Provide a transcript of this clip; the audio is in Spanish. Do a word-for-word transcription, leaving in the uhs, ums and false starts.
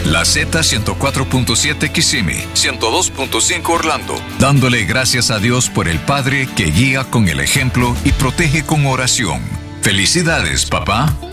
La Z ciento cuatro punto siete Kissimmee, ciento dos punto cinco Orlando, dándole gracias a Dios por el Padre que guía con el ejemplo y protege con oración. ¡Felicidades, papá!